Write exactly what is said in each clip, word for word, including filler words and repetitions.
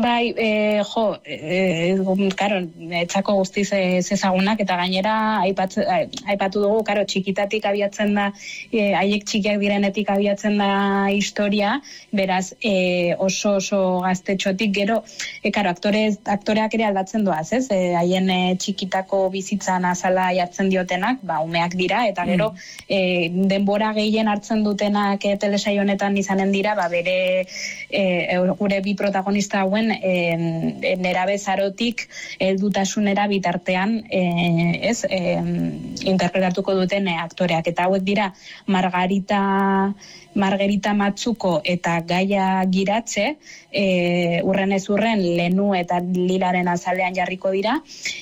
Bai, e, jo, e, karo, etxako guztiz ezagunak, eta gainera aipat, aipatu dugu, karo, txikitatik abiatzen da, e, haiek txikiak direnetik abiatzen da historia, beraz, e, oso oso gaztetxotik, gero, e, karo, aktore, aktoreak ere aldatzen doaz, ez? E, haien e, txikitako bizitzan azala jartzen diotenak, ba, umeak dira, eta gero, mm. e, denbora gehien hartzen dutenak e, telesail honetan izanen dira, ba, bere, e, gure bi protagonista hauen, E, nerabezarotik heldutasunera bitartean e, ez, e, interpretatuko duten e, aktoreak, eta hauek dira Margarita Margarita Matsuko eta Gaia Giratze, e, urren ez urren Lenu eta Lilaren azalean jarriko dira,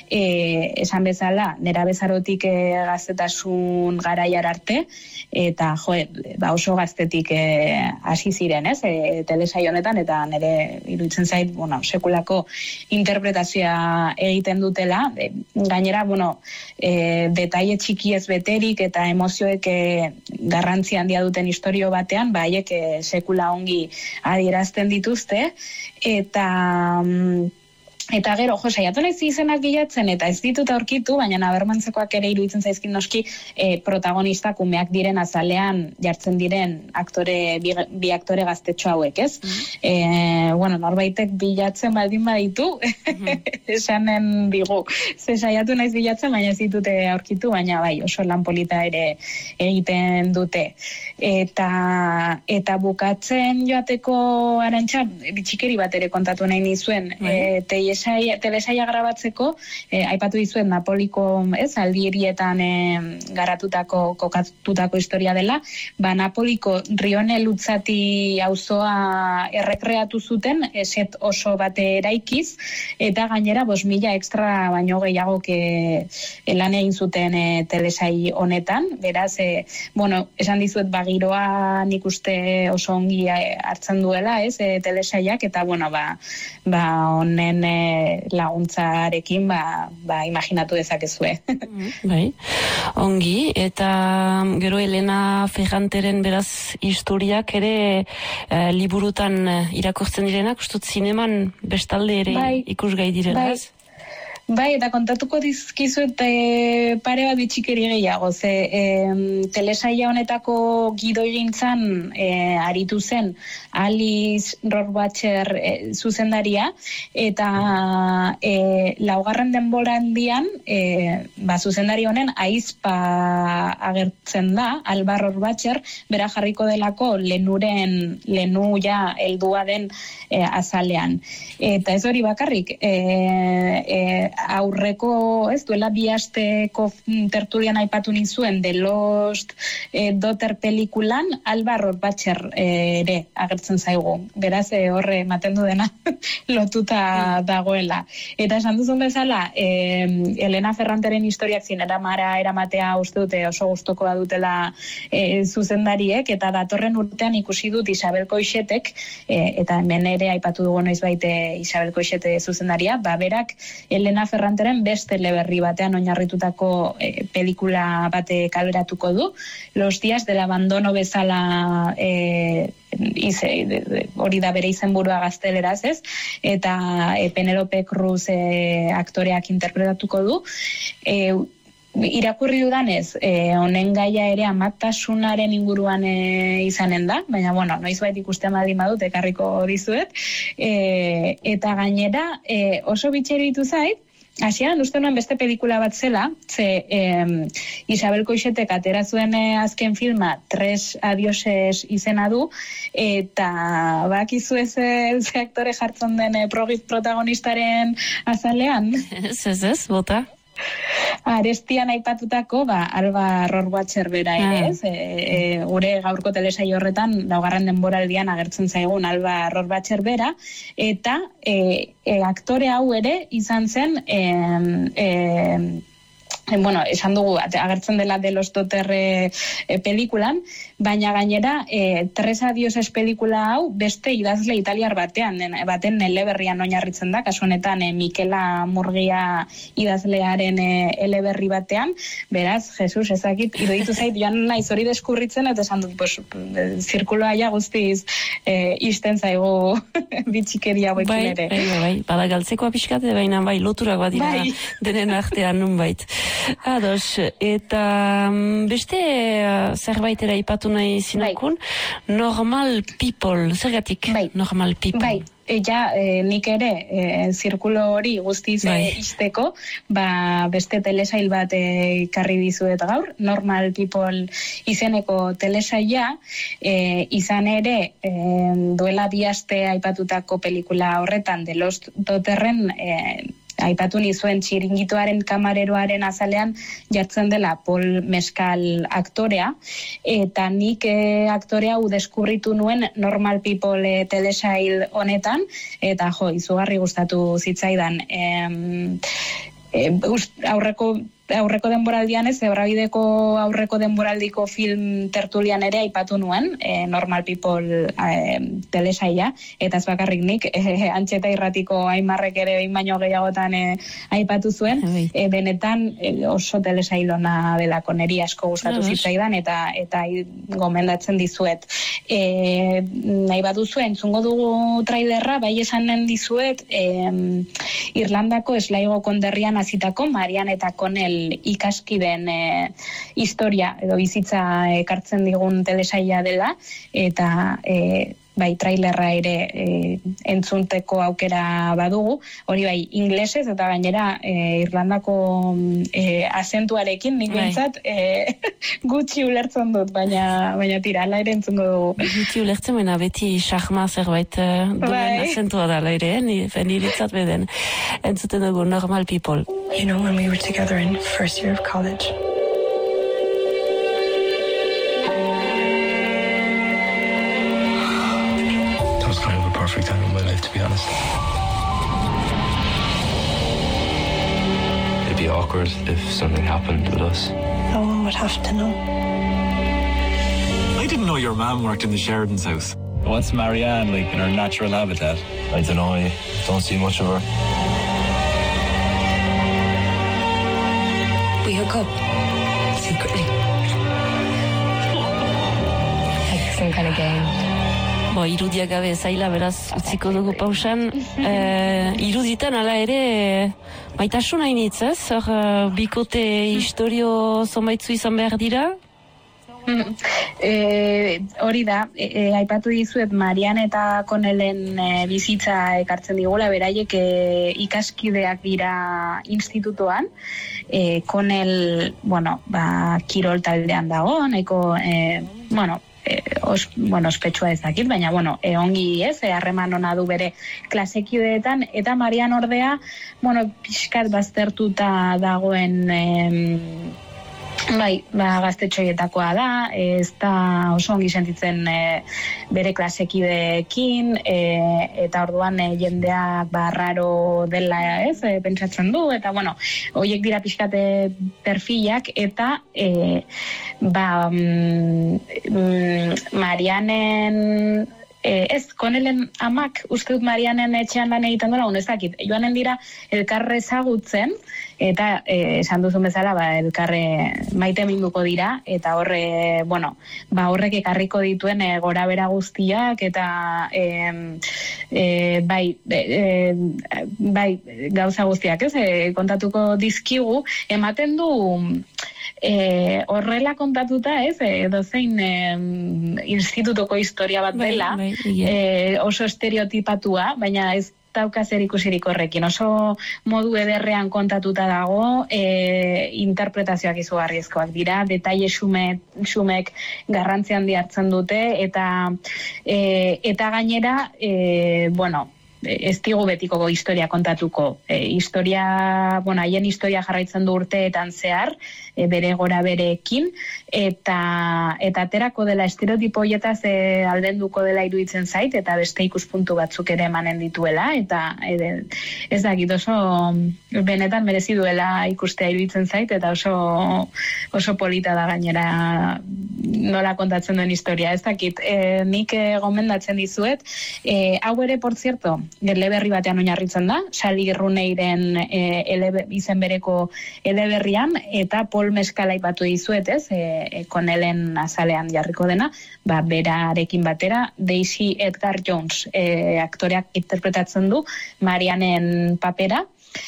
e, esan bezala nerabezarotik e, gaztetasun garaiar arte, eta jo, ba oso gaztetik hasi e, ziren, ez, e, telesail honetan, eta nire iruditzen zait, bueno, sekulako interpretazioa egiten dutela, e, gainera, bueno, e, detaile txikiez beterik eta emozioek e, garrantzi handia duten istorio batean, ba, haiek e, sekula ongi adierazten dituzte, eta... Mm, Eta gero, jo, saiatu naiz izenak bilatzen, eta ez ditut aurkitu, baina nabermantzekoak ere iruditzen zaizkin noski e, protagonistak umeak diren azalean jartzen diren aktore, bi, bi aktore gaztetxo hauek, ez? Mm-hmm. E, bueno, norbaitek bilatzen baldin baditu, mm-hmm. esanen digu. Ze saiatu naiz bilatzen, baina ez ditute aurkitu, baina bai, oso lan polita ere egiten dute. Eta, eta bukatzen joateko Arantxa, bitxikeri bat ere kontatu nahi nizuen, mm-hmm. e, telesaia grabatzeko, eh, aipatu dizuet Napoliko, ez, aldierietan eh, garatutako, kokatutako historia dela, ba Napoliko Rione Lutzati auzoa errekreatu zuten, eset oso bate eraikiz, eta gainera bos mila extra baino gehiago ke lan egin zuten eh, telesai honetan, beraz, eh, bueno, esan dizuet bagiroa nik uste oso ongi hartzen duela, ez, eh, telesaiak, eta bueno, ba, ba honen eh, laguntzarekin ba, ba imaginatu dezakezue. Bai, ongi, eta gero Elena Ferranteren beraz historiak ere eh, liburutan irakurtzen direnak, ustut zineman bestalde ere bai, ikusgai direla, ez? Bai. Bai, eta kontatuko dizkizuet e, pare bat bitxikeri gehiago, ze e, telesaila honetako gidoigintzan e, aritu zen Alice Rohrwacher e, zuzendaria, eta e, laugarren denborandian e, ba, zuzendari honen aizpa agertzen da, Alba Rohrwacher, bera jarriko delako Lenuren, Lenu ja heldua den e, azalean. Eta ez hori bakarrik, e, e, aurreko, ez duela bi asteko tertulian aipatu nizuen The Lost eh, Daughter pelikulan Alba Rohrwacher eh, ere agertzen zaigu. Beraz, eh, horre ematen du dena lotuta dagoela. Eta esan duzun bezala, eh, Elena Ferranteren historiak zinera mara eramatea uste dute oso gustukoa dutela eh, zuzendariek, eta datorren urtean ikusi dut Isabel Coixetek, eh, eta hemen ere aipatu dugu noizbait Isabel Coixete zuzendaria, ba berak Elena Ferranteren beste eleberri batean oinarritutako e, pelikula bate kaleratuko du. Los días del abandono bezala e, ize, de, de, hori da bere izenburua gazteleraz, ez? Eta e, Penelope Cruz e, aktoreak interpretatuko du. E, irakurri dudanez, eh, honen gaia ere amatasunaren inguruan eh, izanen da, baina, bueno, noizbait ikusten baldin badut, ekarriko dizuet, eh, eta gainera eh, oso bitxeritu zait, hasieran uste nuen beste pelikula bat zela, ze eh, Isabel Coixetek atera zuen eh, azken filma Tres adioses izena du, eta bakizu ez ze aktore jartzen den eh, protagonistaren azalean. Ez, ez, ez, bota. Arestian aipatutako, ba, Alba Rohrwacher bera ere, ez? E, e, gure gaurko telesail horretan, laugarren denboraldian agertzen zaigun Alba Rohrwacher bera, eta e, e, aktore hau ere izan zen e, e, bueno, esan dugu, agertzen dela de los Dotter e, e, pelikulan, baina gainera, e, Tres adioses pelikula hau beste idazle italiar batean, baten eleberrian oinarritzen da, kasu honetan e, Mikela Murgia idazlearen e, eleberri batean, beraz, Jesus, ezakit, iruditu zait, joan naiz hori deskurritzen, eta esan dut, pues, zirkuloa ja guztiz e, isten zaigu bitxikeria boikin ere. Bai, bai, bai, bada galtzekoa pixkate, baina bai, loturak bat dira bai. denen artean nunbait. Ados, eta beste uh, zerbaitera ipatu nahi zinakun, bai. Normal People, zergatik bai. Normal People? Bai. Ja, e, nik ere, e, zirkulo hori guztiz bai. Izteko, ba, beste telesail bat ekarri dizuet gaur, Normal People izeneko telesaila, e, izan ere, e, duela bi aste aipatutako pelikula horretan, de los Dotterren, e, aipatu nizuen txiringitoaren kamareroaren azalean jartzen dela Paul Mescal aktorea, eta nik e, aktorea hau deskurritu nuen Normal People e, telesail honetan, eta jo, izugarri gustatu zitzaidan. E, e, aurreko aurreko denboraldian ez, Ebrabideko aurreko denboraldiko film tertulian ere aipatu nuen, e, Normal People e, telesaila, eta ez bakarrik nik, e, Antxeta Irratiko Aimarrek ere behin baino gehiagotan e, aipatu zuen, e, benetan e, oso telesailona delako, niri asko gustatu zitzaidan, eta eta gomendatzen dizuet. E, nahi baduzu entzungo dugu trailerra, bai esanen dizuet, e, Irlandako Sligo konderrian hasitako Marian eta Connell ikaskideen e, historia edo bizitza ekartzen digun telesaila dela, eta e, bai trailerra ere e, entzunteko aukera badugu, hori bai inglesez eta gainera e, Irlandako e, azentuarekin nik bintzat e, gutxi ulertzen dut, baina baina tira, ala ere entzungo dugu. Gutxi ulertzen, baina beti xarma zerbait duen bai. Azentua dala ere, niritzat beden. Entzuten dugu Normal People. You know, when we were together in first year of college, that was kind of a perfect time in my life, to be honest. It'd be awkward if something happened with us. No one would have to know. I didn't know your mom worked in the Sheridan's house. What's Marianne like in her natural habitat? I don't know, I don't see much of her. We hook up secretly. Like some kind of game. Bo, irudia gabe zaila, beraz, utziko dugu pausan. E, iruditan ala ere, maitasun hainitz, ez? Hor, bikote historio zonbaitzu izan behar dira? E, hori da, e, e, aipatu dizuet Marian eta Connellen e, bizitza ekartzen digula, beraiek e, ikaskideak dira institutoan, e, Connell, bueno, ba, kirol taldean dago, nahiko, e, bueno, E, os, bueno, ospetsua ezakit, baina, bueno, e, ongi ez, e, harreman ona du bere klasekideetan, eta Marian ordea, bueno, pixkat baztertuta dagoen, e, bai, ba, gaztetxoietakoa da, ez da oso ongi sentitzen e, bere klasekideekin, e, eta orduan e, jendeak ba, raro dela ez, e, pentsatzen du, eta bueno, horiek dira pixkate perfilak, eta e, ba, mm, Marianen Eh, ez, Connellen amak, uste dut Marianen etxean lan egiten dola, ez dakit, joanen dira elkarre ezagutzen, eta eh, esan duzun bezala, ba, elkarre maite minduko dira, eta horre, bueno, ba, horrek ekarriko dituen eh, gora bera guztiak, eta eh, eh, bai, eh, bai, gauza guztiak, ez, eh, kontatuko dizkigu, ematen du, E, horrela kontatuta ez, e, dozein e, institutoko historia bat dela, bai, bai, yeah. e, oso estereotipatua, baina ez dauka zer ikusirik horrekin, oso modu ederrean kontatuta dago, e, interpretazioak izugarrizkoak dira, detaile xume, xumek garrantzi handi hartzen dute, eta, e, eta gainera, e, bueno, ez digu betiko historia kontatuko. E, historia, bueno, haien historia jarraitzen du urteetan zehar, e, bere gora bereekin, eta eta aterako dela estereotipo horietaz e, aldenduko dela iruditzen zait, eta beste ikuspuntu batzuk ere emanen dituela, eta e, ez dakit oso benetan merezi duela ikustea iruditzen zait, eta oso oso polita da gainera nola kontatzen duen historia. Ez dakit, e, nik e, gomendatzen dizuet, e, hau ere, por cierto, eleberri batean oinarritzen da, Sally Rooneyren e, ele, izen bereko eleberrian, eta Paul Mescal aipatu dizuet, ez, e, e, Connellen azalean jarriko dena, ba, berarekin batera, Daisy Edgar Jones e, aktoreak interpretatzen du Marianen papera,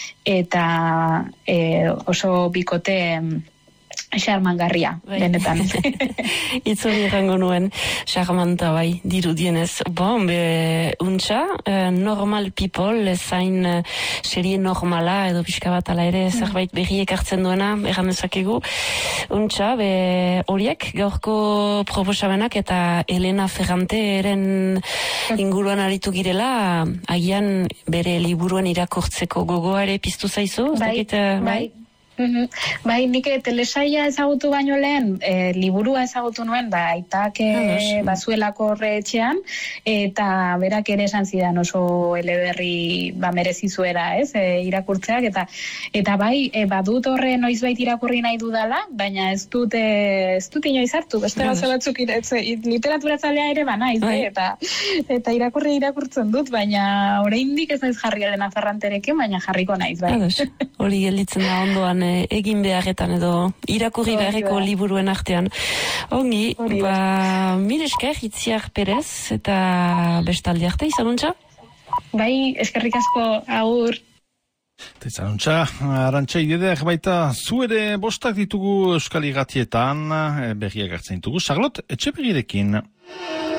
eta e, oso bikote xarmangarria, benetan. Itzori errango nuen, xarmanta bai, dirudienez. Bon, be, untxa, eh, normal people, ezain eh, serie normala, edo pixka bat ala ere, zerbait berriek hartzen duena, erran dezakegu. Untxa, be, horiek, gaurko proposamenak eta Elena Ferrante eren inguruan aritu girela, agian bere liburuen irakurtzeko gogoa ere piztu zaizu? Bai, Zdakit, eh, bai. Mm-hmm. Bai, nik telesaia ezagutu baino lehen, e, liburua ezagutu nuen, ba, aitak e, bazuelako horre etxean, eta berak ere esan zidan oso eleberri ba, merezi zuera, ez, e, irakurtzeak, eta eta bai, e, badut horre noizbait irakurri nahi dudala, baina ez dut, e, ez dut inoiz hartu, beste gauza batzuk literaturatzailea ere banaiz, eh, eta, eta irakurri irakurtzen dut, baina oraindik ez naiz jarri Elena Ferranterekin, baina jarriko naiz, bai. Hori gelditzen da ondoan egin beharretan edo irakurri beharreko liburuen artean. Ongi, ba, mil esker, Itziar Perez, eta bestaldi arte, izanuntza? Bai, eskerrik asko, agur. Izanuntza, Arantxa Ideder, baita, zu ere bostak ditugu Euskal Irratietan, berriak hartzen ditugu. Charlotte, etxe berrirekin.